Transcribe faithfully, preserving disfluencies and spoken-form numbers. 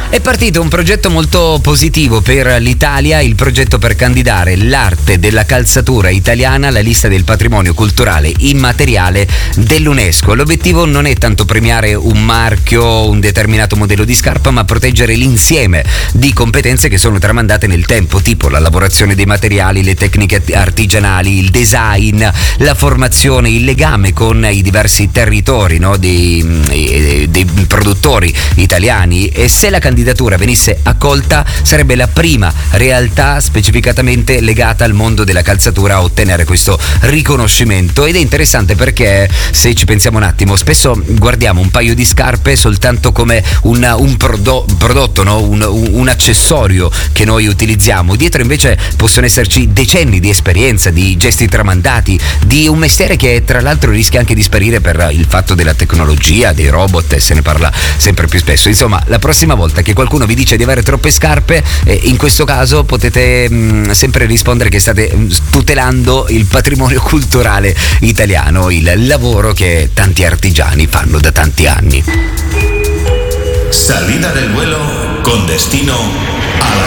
È partito un progetto molto positivo per l'Italia, il progetto per candidare l'arte della calzatura italiana alla lista del patrimonio culturale immateriale dell'UNESCO. L'obiettivo non è tanto premiare un marchio, un determinato modello di scarpa, ma proteggere l'insieme di competenze che sono tramandate nel tempo, tipo la lavorazione dei materiali, le tecniche artigianali, il design, la formazione, il legame con i diversi territori, no, dei, dei produttori italiani. E se la candidatura venisse accolta, sarebbe la prima realtà specificatamente legata al mondo della calzatura a ottenere questo riconoscimento. Ed è interessante perché, se ci pensiamo un attimo, spesso guardiamo un paio di scarpe soltanto come un, un prodo- prodotto, no? un, un accessorio che noi utilizziamo. Dietro invece possono esserci decenni di esperienza, di gesti tramandati, di un mestiere che tra l'altro rischia anche di sparire per il fatto della tecnologia, dei robot, e se ne parla sempre più spesso. Insomma, la prossima volta che qualcuno vi dice di avere troppe scarpe, eh, in questo caso potete mh, sempre rispondere che state mh, tutelando il patrimonio culturale italiano, il lavoro che tanti artigiani fanno da tanti anni. Salida del vuelo con destino a la